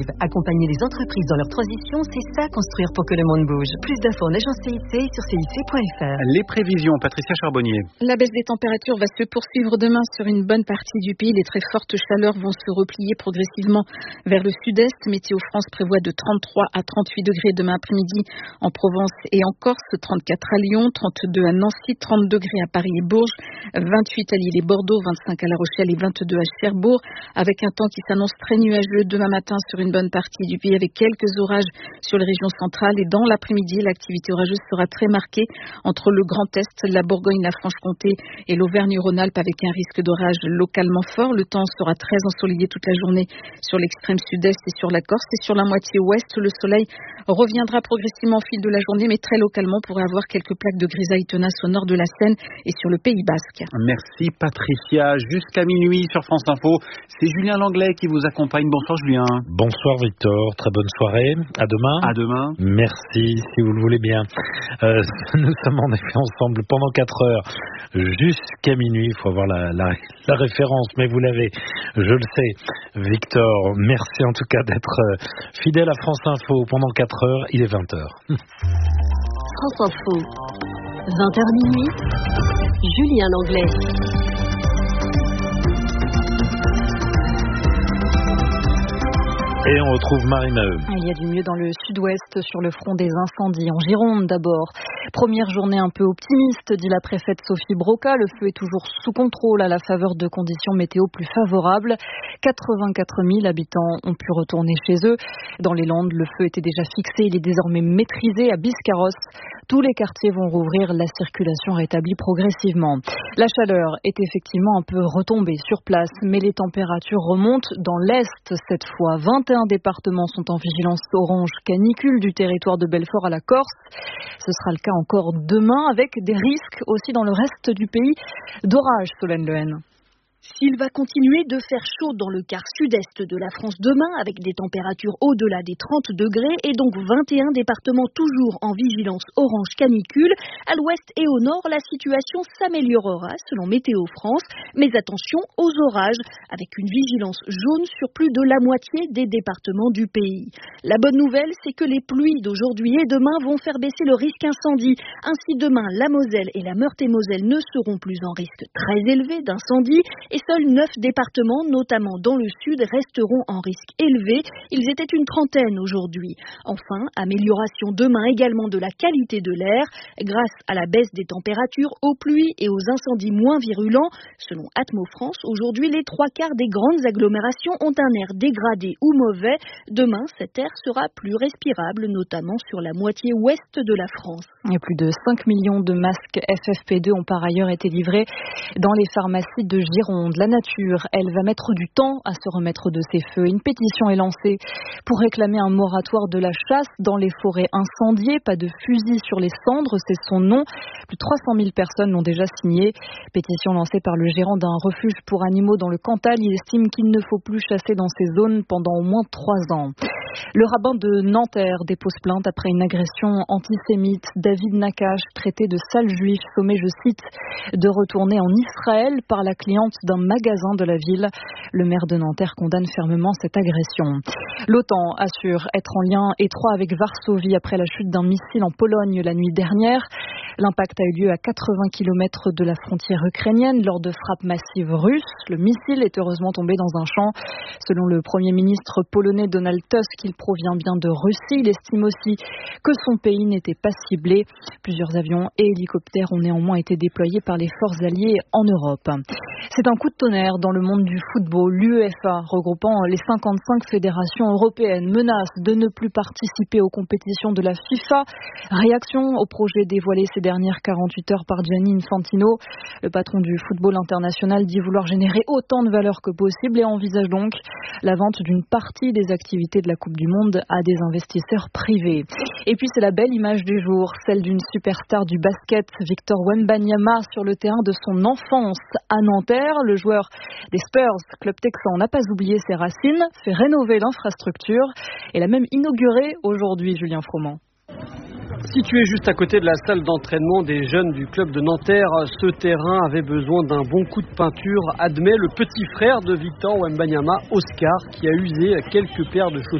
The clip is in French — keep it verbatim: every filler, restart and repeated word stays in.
Accompagner les entreprises dans leur transition, c'est ça construire pour que le monde bouge. Plus d'infos en agence C I C sur C I C point F R. Les prévisions, Patricia Charbonnier. La baisse des températures va se poursuivre demain sur une bonne partie du pays. Les très fortes chaleurs vont se replier progressivement vers le sud-est. Météo France prévoit de trente-trois à trente-huit degrés demain après-midi en Provence et en Corse, trente-quatre à Lyon, trente-deux à Nancy, trente degrés à Paris et Bourges, vingt-huit à Lille et Bordeaux, vingt-cinq à La Rochelle et vingt-deux à Cherbourg, avec un temps qui s'annonce très nuageux demain matin sur une bonne partie du pays avec quelques orages sur les régions centrales et dans l'après-midi, l'activité orageuse sera très marquée entre le Grand Est, la Bourgogne, la Franche-Comté et l'Auvergne-Rhône-Alpes avec un risque d'orage localement fort. Le temps sera très ensoleillé toute la journée sur l'extrême sud-est et sur la Corse et sur la moitié ouest. Le soleil reviendra progressivement au fil de la journée mais très localement on pourrait avoir quelques plaques de grisaille tenace au nord de la Seine et sur le Pays Basque. Merci Patricia. Jusqu'à minuit sur France Info, c'est Julien Langlais qui vous accompagne. Bonsoir Julien. Bonsoir Victor, très bonne soirée. À demain. À demain. Merci, si vous le voulez bien. Euh, nous sommes en effet ensemble pendant quatre heures jusqu'à minuit. Il faut avoir la, la, la référence, mais vous l'avez, je le sais. Victor, merci en tout cas d'être fidèle à France Info pendant quatre heures. Il est vingt heures. France Info, vingt heures minuit, Julien Langlais. Et on retrouve Marine Maheu. Il y a du mieux dans le sud-ouest sur le front des incendies. En Gironde d'abord. Première journée un peu optimiste, dit la préfète Sophie Broca. Le feu est toujours sous contrôle à la faveur de conditions météo plus favorables. quatre-vingt-quatre mille habitants ont pu retourner chez eux. Dans les Landes, le feu était déjà fixé. Il est désormais maîtrisé à Biscarrosse. Tous les quartiers vont rouvrir. La circulation rétablie progressivement. La chaleur est effectivement un peu retombée sur place, mais les températures remontent dans l'Est cette fois. vingt et un départements sont en vigilance orange canicule du territoire de Belfort à la Corse. Ce sera le cas encore demain avec des risques aussi dans le reste du pays d'orage, Solène Lehen. S'il va continuer de faire chaud dans le quart sud-est de la France demain, avec des températures au-delà des trente degrés et donc vingt et un départements toujours en vigilance orange canicule, à l'ouest et au nord, la situation s'améliorera selon Météo France. Mais attention aux orages, avec une vigilance jaune sur plus de la moitié des départements du pays. La bonne nouvelle, c'est que les pluies d'aujourd'hui et demain vont faire baisser le risque incendie. Ainsi, demain, la Moselle et la Meurthe-et-Moselle ne seront plus en risque très élevé d'incendie. Et seuls neuf départements, notamment dans le sud, resteront en risque élevé. Ils étaient une trentaine aujourd'hui. Enfin, amélioration demain également de la qualité de l'air, grâce à la baisse des températures, aux pluies et aux incendies moins virulents. Selon Atmo France, aujourd'hui, les trois quarts des grandes agglomérations ont un air dégradé ou mauvais. Demain, cet air sera plus respirable, notamment sur la moitié ouest de la France. Et plus de cinq millions de masques F F P deux ont par ailleurs été livrés dans les pharmacies de Gironde. La nature, elle, va mettre du temps à se remettre de ces feux. Une pétition est lancée pour réclamer un moratoire de la chasse dans les forêts incendiées. Pas de fusil sur les cendres, c'est son nom. Plus de trois cent mille personnes l'ont déjà signé. Pétition lancée par le gérant d'un refuge pour animaux dans le Cantal. Il estime qu'il ne faut plus chasser dans ces zones pendant au moins trois ans. Le rabbin de Nanterre dépose plainte après une agression antisémite. David Nakash, traité de sale juif, sommé, je cite, de retourner en Israël par la cliente d'un magasin de la ville. Le maire de Nanterre condamne fermement cette agression. L'OTAN assure être en lien étroit avec Varsovie après la chute d'un missile en Pologne la nuit dernière. L'impact a eu lieu à quatre-vingts kilomètres de la frontière ukrainienne lors de frappes massives russes. Le missile est heureusement tombé dans un champ. Selon le Premier ministre polonais Donald Tusk, il provient bien de Russie. Il estime aussi que son pays n'était pas ciblé. Plusieurs avions et hélicoptères ont néanmoins été déployés par les forces alliées en Europe. C'est un coup de tonnerre dans le monde du football. L'UEFA, regroupant les cinquante-cinq fédérations européennes, menace de ne plus participer aux compétitions de la FIFA. Réaction au projet dévoilé ces dernières quarante-huit heures par Gianni Infantino. Le patron du football international dit vouloir générer autant de valeur que possible et envisage donc la vente d'une partie des activités de la Coupe du Monde à des investisseurs privés. Et puis c'est la belle image du jour, celle d'une superstar du basket, Victor Wembanyama, sur le terrain de son enfance à Nanterre. Le joueur des Spurs, club texan, n'a pas oublié ses racines, fait rénover l'infrastructure et l'a même inauguré aujourd'hui, Julien Froment. Situé juste à côté de la salle d'entraînement des jeunes du club de Nanterre, ce terrain avait besoin d'un bon coup de peinture, admet le petit frère de Victor Wembanyama, Oscar, qui a usé quelques paires de chaussures